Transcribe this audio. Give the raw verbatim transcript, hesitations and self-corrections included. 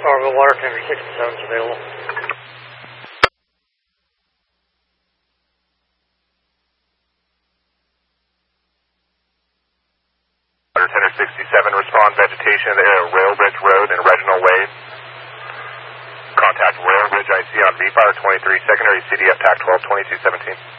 Starville, water tender sixty-seven is available. Water tender sixty-seven, respond vegetation in the area of Railbridge Road and Reginald Way. Contact Railbridge I C on V-Fire twenty-three, secondary C D F T A C twelve twenty-two seventeen.